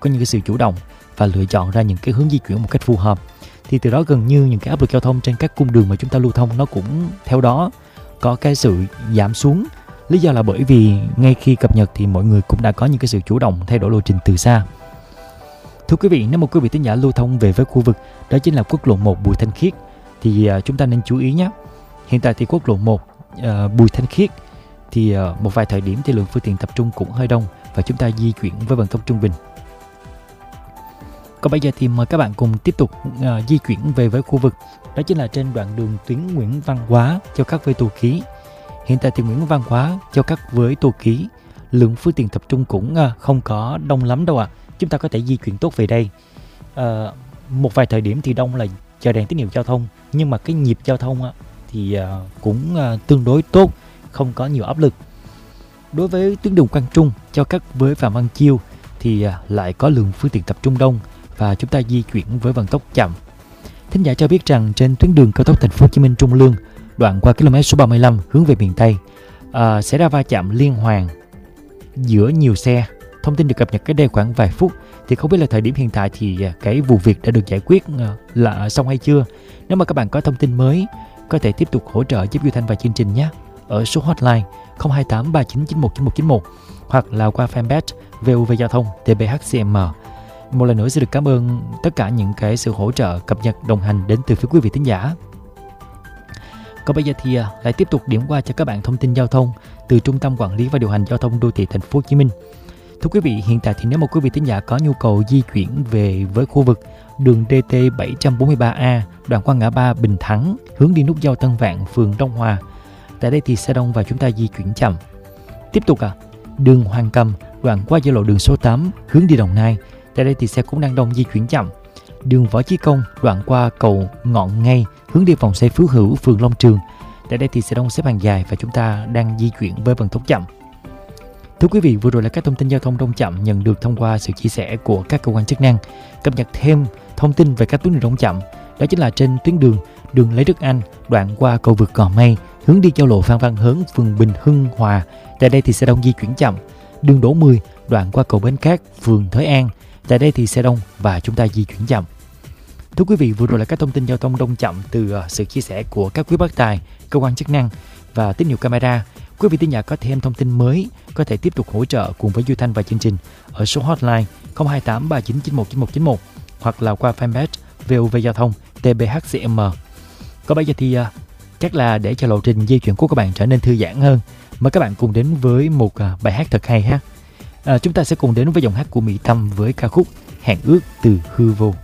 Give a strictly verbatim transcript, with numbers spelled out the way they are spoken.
có những cái sự chủ động và lựa chọn ra những cái hướng di chuyển một cách phù hợp, thì từ đó gần như những cái áp lực giao thông trên các cung đường mà chúng ta lưu thông nó cũng theo đó có cái sự giảm xuống. Lý do là bởi vì ngay khi cập nhật thì mọi người cũng đã có những cái sự chủ động thay đổi lộ trình từ xa. Thưa quý vị, nếu một quý vị thính giả lưu thông về với khu vực đó chính là quốc lộ một Bùi Thanh Khiết thì uh, chúng ta nên chú ý nhé. Hiện tại thì quốc lộ một uh, Bùi Thanh Khiết thì uh, một vài thời điểm thì lượng phương tiện tập trung cũng hơi đông và chúng ta di chuyển với vận tốc trung bình. Còn bây giờ thì mời các bạn cùng tiếp tục uh, di chuyển về với khu vực đó chính là trên đoạn đường tuyến Nguyễn Văn Quá giao cắt với Tô Ký. Hiện tại thì Nguyễn Văn Quá giao cắt với Tô Ký, lượng phương tiện tập trung cũng uh, không có đông lắm đâu ạ. À. Chúng ta có thể di chuyển tốt về đây. Uh, một vài thời điểm thì đông là chờ đèn tín hiệu giao thông, nhưng mà cái nhịp giao thông uh, thì uh, cũng uh, tương đối tốt, không có nhiều áp lực. Đối với tuyến đường Quang Trung giao cắt với Phạm Văn Chiêu thì uh, lại có lượng phương tiện tập trung đông và chúng ta di chuyển với vận tốc chậm. Thính giả cho biết rằng trên tuyến đường cao tốc Thành phố Hồ Chí Minh Trung Lương, đoạn qua km số ba mươi lăm hướng về miền Tây, à, xảy ra va chạm liên hoàn giữa nhiều xe. Thông tin được cập nhật cách đây khoảng vài phút, thì không biết là thời điểm hiện tại thì cái vụ việc đã được giải quyết là xong hay chưa. Nếu mà các bạn có thông tin mới, có thể tiếp tục hỗ trợ giúp Duy Thanh và chương trình nhé, ở số hotline không hai tám ba chín chín một chín một chín một hoặc là qua fanpage vê o vê Giao thông tê bê hát xê em. Một lần nữa xin được cảm ơn tất cả những cái sự hỗ trợ cập nhật đồng hành đến từ phía quý vị thính giả. Còn bây giờ thì lại tiếp tục điểm qua cho các bạn thông tin giao thông từ Trung tâm Quản lý và Điều hành Giao thông Đô thị Thành phố Hồ Chí Minh. Thưa quý vị, hiện tại thì nếu một quý vị thính giả có nhu cầu di chuyển về với khu vực đường đê tê bảy trăm bốn mươi ba A, đoạn qua ngã ba Bình Thắng, hướng đi nút giao Tân Vạn, phường Đông Hòa, tại đây thì xe đông và chúng ta di chuyển chậm. Tiếp tục à, đường Hoàng Cầm, đoạn qua giao lộ đường số tám, hướng đi Đồng Nai, tại đây thì xe cũng đang đông di chuyển chậm. Đường Võ Chí Công, đoạn qua cầu Ngọn Ngay, hướng đi vòng xoay Phú Hữu, phường Long Trường, tại đây thì xe đông xếp hàng dài và chúng ta đang di chuyển với vận tốc chậm. Thưa quý vị, vừa rồi là các thông tin giao thông đông chậm nhận được thông qua sự chia sẻ của các cơ quan chức năng. Cập nhật thêm thông tin về các tuyến đường đông chậm, đó chính là trên tuyến đường đường Lê Đức Anh, đoạn qua cầu vượt Gò Mây, hướng đi giao lộ Phan Văn Hớn, phường Bình Hưng Hòa, tại đây thì xe đông di chuyển chậm. Đường Đỗ Mười, đoạn qua cầu Bến Cát, phường Thới An, tại đây thì xe đông và chúng ta di chuyển chậm. Thưa quý vị, vừa rồi là các thông tin giao thông đông chậm từ uh, sự chia sẻ của các quý bác tài, cơ quan chức năng và tín hiệu camera. Quý vị thính giả có thêm thông tin mới có thể tiếp tục hỗ trợ cùng với Duy Thanh và chương trình ở số hotline không hai tám ba chín chín một chín một chín một hoặc là qua fanpage vê o vê Giao thông tê bê hát xê em. Còn bây giờ thì uh, chắc là để cho lộ trình di chuyển của các bạn trở nên thư giãn hơn, mời các bạn cùng đến với một uh, bài hát thật hay ha. Uh, chúng ta sẽ cùng đến với giọng hát của Mỹ Tâm với ca khúc Hẹn Ước Từ Hư Vô.